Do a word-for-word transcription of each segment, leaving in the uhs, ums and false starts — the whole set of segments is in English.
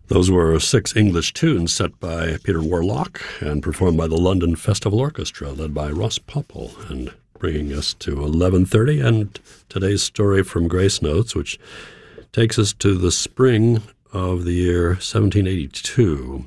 Those were six English tunes set by Peter Warlock and performed by the London Festival Orchestra, led by Ross Popple, and bringing us to eleven thirty and today's story from Grace Notes, which takes us to the spring of the year seventeen eighty-two.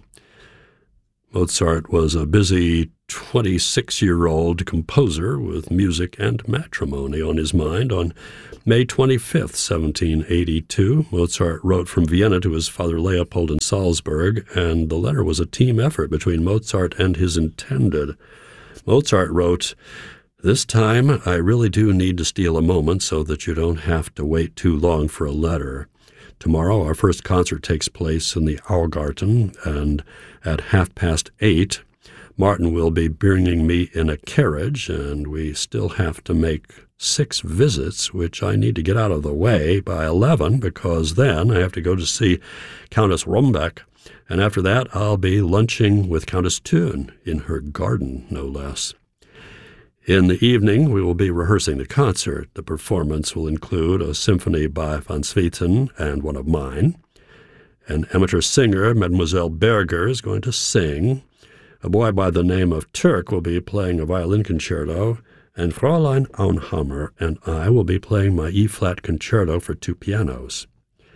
Mozart was a busy twenty-six-year-old composer with music and matrimony on his mind. On May twenty-fifth, seventeen eighty-two, Mozart wrote from Vienna to his father Leopold in Salzburg, and the letter was a team effort between Mozart and his intended. Mozart wrote, "This time I really do need to steal a moment so that you don't have to wait too long for a letter. Tomorrow our first concert takes place in the Augarten, and at half past eight, Martin will be bringing me in a carriage, and we still have to make six visits, which I need to get out of the way by eleven, because then I have to go to see Countess Rombeck, and after that I'll be lunching with Countess Thun, in her garden, no less. In the evening, we will be rehearsing the concert. The performance will include a symphony by Van Swieten and one of mine. An amateur singer, Mademoiselle Berger, is going to sing. A boy by the name of Turk will be playing a violin concerto, and Fräulein Aunhammer and I will be playing my E-flat concerto for two pianos."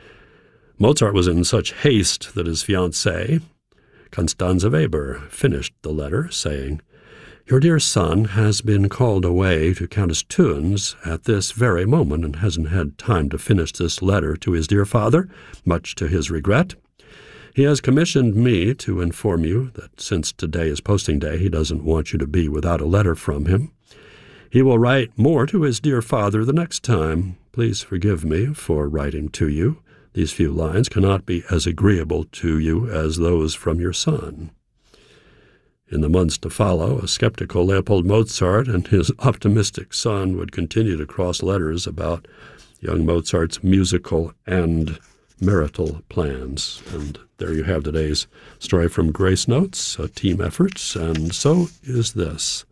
Mozart was in such haste that his fiancée, Constanze Weber, finished the letter, saying, "Your dear son has been called away to Countess Thun's at this very moment and hasn't had time to finish this letter to his dear father, much to his regret. He has commissioned me to inform you that since today is posting day, he doesn't want you to be without a letter from him. He will write more to his dear father the next time. Please forgive me for writing to you. These few lines cannot be as agreeable to you as those from your son." In the months to follow, a skeptical Leopold Mozart and his optimistic son would continue to cross letters about young Mozart's musical and marital plans. And there you have today's story from Grace Notes, a team effort, and so is this.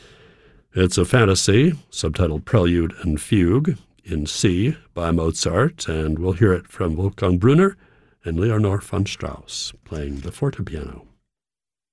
It's a fantasy, subtitled Prelude and Fugue, in C by Mozart, and we'll hear it from Wolfgang Brunner and Leonore von Strauss playing the fortepiano.